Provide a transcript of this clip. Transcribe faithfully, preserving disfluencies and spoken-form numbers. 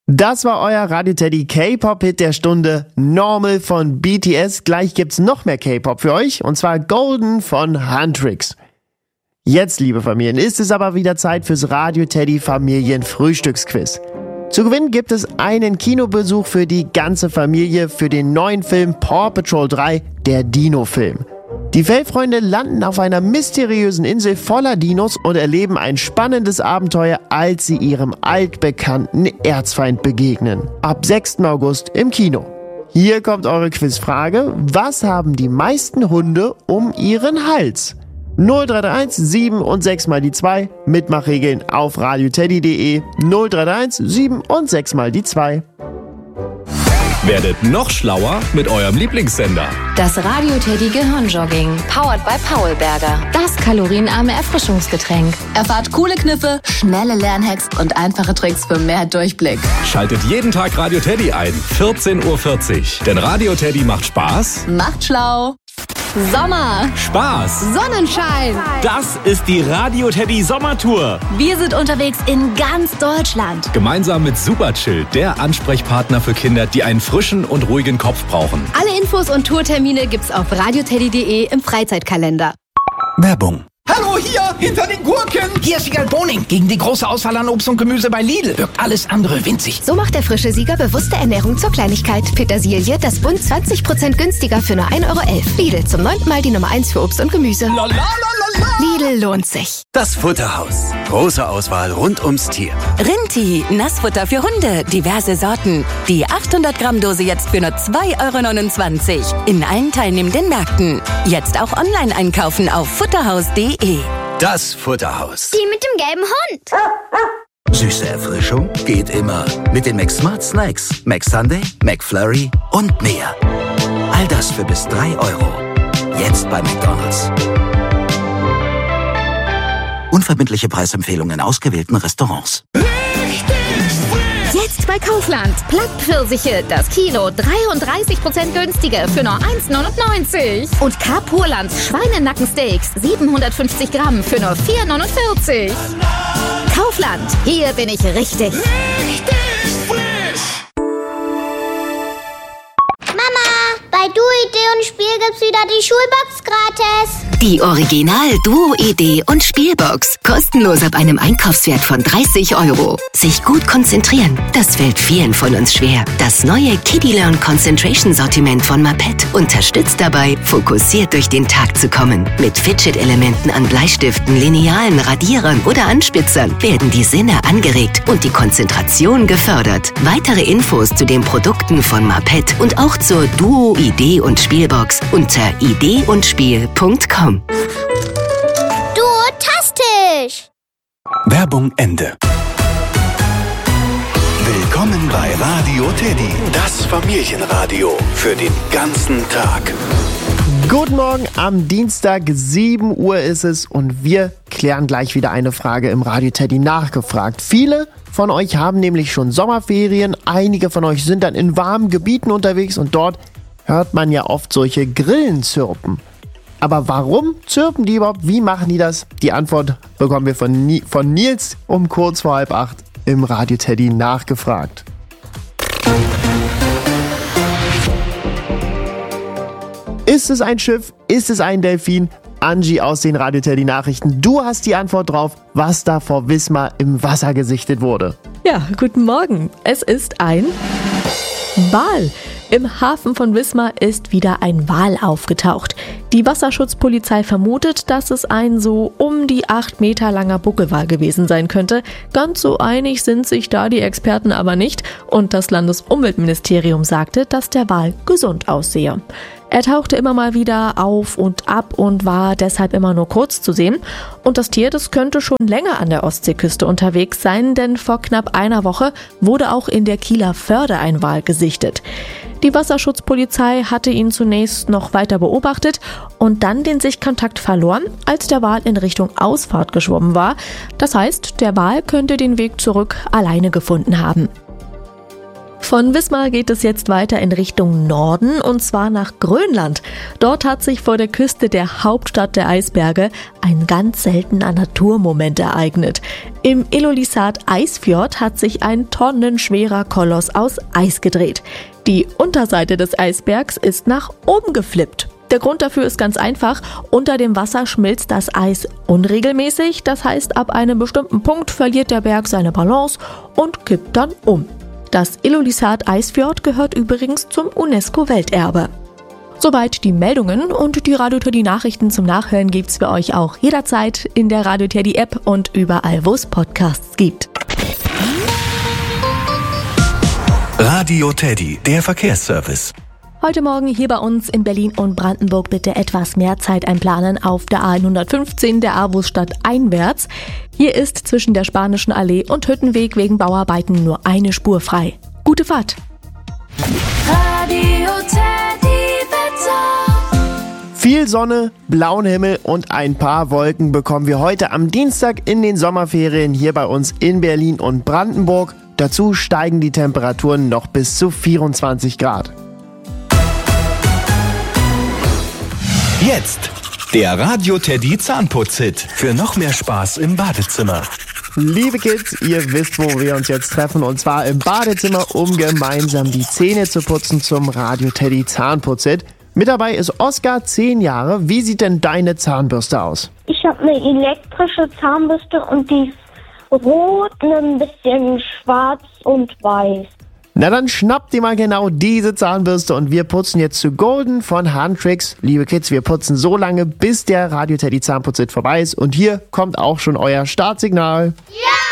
Das war euer Radio Teddy K-Pop-Hit der Stunde, Normal von B T S. Gleich gibt's noch mehr K-Pop für euch, und zwar Golden von Huntrix. Jetzt, liebe Familien, ist es aber wieder Zeit fürs Radio Teddy Familien-Frühstücksquiz. Zu gewinnen gibt es einen Kinobesuch für die ganze Familie für den neuen Film Paw Patrol drei, der Dino-Film. Die Fellfreunde landen auf einer mysteriösen Insel voller Dinos und erleben ein spannendes Abenteuer, als sie ihrem altbekannten Erzfeind begegnen. Ab sechsten August im Kino. Hier kommt eure Quizfrage. Was haben die meisten Hunde um ihren Hals? null drei drei eins sieben und sechs mal die zwei. Mitmachregeln auf radioteddy punkt de. null drei drei eins sieben und sechs mal die zwei. Werdet noch schlauer mit eurem Lieblingssender. Das Radio Teddy Gehirnjogging, powered by Paulberger. Das kalorienarme Erfrischungsgetränk. Erfahrt coole Kniffe, schnelle Lernhacks und einfache Tricks für mehr Durchblick. Schaltet jeden Tag Radio Teddy ein, vierzehn Uhr vierzig. Denn Radio Teddy macht Spaß. Macht schlau. Sommer. Spaß. Sonnenschein. Das ist die Radio Teddy Sommertour. Wir sind unterwegs in ganz Deutschland. Gemeinsam mit Superchill, der Ansprechpartner für Kinder, die einen frischen und ruhigen Kopf brauchen. Alle Infos und Tourtermine gibt's auf radioteddy punkt de im Freizeitkalender. Werbung. Hallo, hier, hinter den Gurken! Hier ist Sieger Boning. Gegen die große Auswahl an Obst und Gemüse bei Lidl wirkt alles andere winzig. So macht der frische Sieger bewusste Ernährung zur Kleinigkeit. Petersilie, das Bund zwanzig Prozent günstiger für nur ein Euro elf. Lidl, zum neunten Mal die Nummer eins für Obst und Gemüse. La, la, la, la, la. Lidl lohnt sich. Das Futterhaus. Große Auswahl rund ums Tier. Rinti, Nassfutter für Hunde, diverse Sorten. Die achthundert Gramm Dose jetzt für nur zwei Euro neunundzwanzig. In allen teilnehmenden Märkten. Jetzt auch online einkaufen auf futterhaus punkt de. Das Futterhaus. Die mit dem gelben Hund. Süße Erfrischung geht immer. Mit den Max Smart Snacks, Max Sunday, McFlurry und mehr. All das für bis drei Euro. Jetzt bei McDonald's. Unverbindliche Preisempfehlungen in ausgewählten Restaurants. Jetzt bei Kaufland. Plattpfirsiche, das Kilo dreiunddreißig Prozent günstiger für nur eins neunundneunzig. Und Carpurlands Schweinenackensteaks siebenhundertfünfzig Gramm für nur vier neunundvierzig. Kaufland, hier bin ich richtig. Richtig frisch. Mama, bei Duo-Idee und Spiel gibt's wieder die Schulbox gratis. Die Original-Duo-Idee und Spielbox. Kostenlos ab einem Einkaufswert von dreißig Euro. Sich gut konzentrieren, das fällt vielen von uns schwer. Das neue Kiddie Learn Concentration Sortiment von Mapet unterstützt dabei, fokussiert durch den Tag zu kommen. Mit Fidget-Elementen an Bleistiften, Linealen, Radierern oder Anspitzern werden die Sinne angeregt und die Konzentration gefördert. Weitere Infos zu den Produkten von Mapet und auch zur Duo-Idee und Spielbox unter idee und spiel punkt com. Duotastisch. Werbung Ende. Willkommen bei Radio Teddy, das Familienradio für den ganzen Tag. Guten Morgen, am Dienstag, sieben Uhr ist es, und wir klären gleich wieder eine Frage im Radio Teddy nachgefragt. Viele von euch haben nämlich schon Sommerferien, einige von euch sind dann in warmen Gebieten unterwegs und dort hört man ja oft solche Grillen zirpen. Aber warum zirpen die überhaupt? Wie machen die das? Die Antwort bekommen wir von, Ni- von Nils um kurz vor halb acht im Radio Teddy nachgefragt. Ist es ein Schiff? Ist es ein Delfin? Angie aus den Radio Teddy Nachrichten, du hast die Antwort drauf, was da vor Wismar im Wasser gesichtet wurde. Ja, guten Morgen. Es ist ein Wal. Im Hafen von Wismar ist wieder ein Wal aufgetaucht. Die Wasserschutzpolizei vermutet, dass es ein so um die acht Meter langer Buckelwal gewesen sein könnte. Ganz so einig sind sich da die Experten aber nicht. Und das Landesumweltministerium sagte, dass der Wal gesund aussehe. Er tauchte immer mal wieder auf und ab und war deshalb immer nur kurz zu sehen. Und das Tier, das könnte schon länger an der Ostseeküste unterwegs sein, denn vor knapp einer Woche wurde auch in der Kieler Förde ein Wal gesichtet. Die Wasserschutzpolizei hatte ihn zunächst noch weiter beobachtet und dann den Sichtkontakt verloren, als der Wal in Richtung Ausfahrt geschwommen war. Das heißt, der Wal könnte den Weg zurück alleine gefunden haben. Von Wismar geht es jetzt weiter in Richtung Norden und zwar nach Grönland. Dort hat sich vor der Küste der Hauptstadt der Eisberge ein ganz seltener Naturmoment ereignet. Im Ilulissat Eisfjord hat sich ein tonnenschwerer Koloss aus Eis gedreht. Die Unterseite des Eisbergs ist nach oben geflippt. Der Grund dafür ist ganz einfach. Unter dem Wasser schmilzt das Eis unregelmäßig. Das heißt, ab einem bestimmten Punkt verliert der Berg seine Balance und kippt dann um. Das Ilulissat Eisfjord gehört übrigens zum UNESCO-Welterbe. Soweit die Meldungen und die Radio Teddy Nachrichten zum Nachhören gibt's für euch auch jederzeit in der Radio Teddy App und überall, wo es Podcasts gibt. Radio Teddy, der Verkehrsservice. Heute Morgen hier bei uns in Berlin und Brandenburg bitte etwas mehr Zeit einplanen auf der A hundertfünfzehn der A-Bus stadteinwärts. Hier ist zwischen der Spanischen Allee und Hüttenweg wegen Bauarbeiten nur eine Spur frei. Gute Fahrt! Radio Teddy Wetter. Viel Sonne, blauen Himmel und ein paar Wolken bekommen wir heute am Dienstag in den Sommerferien hier bei uns in Berlin und Brandenburg. Dazu steigen die Temperaturen noch bis zu vierundzwanzig Grad. Jetzt der Radio Teddy Zahnputz-Hit für noch mehr Spaß im Badezimmer. Liebe Kids, ihr wisst, wo wir uns jetzt treffen, und zwar im Badezimmer, um gemeinsam die Zähne zu putzen zum Radio Teddy Zahnputz-Hit. Mit dabei ist Oskar, zehn Jahre. Wie sieht denn deine Zahnbürste aus? Ich habe eine elektrische Zahnbürste und die ist rot, ein bisschen schwarz und weiß. Na dann schnappt dir mal genau diese Zahnbürste und wir putzen jetzt zu Golden von Huntrix. Liebe Kids, wir putzen so lange, bis der Radio Teddy Zahnputz-Hit vorbei ist. Und hier kommt auch schon euer Startsignal. Ja!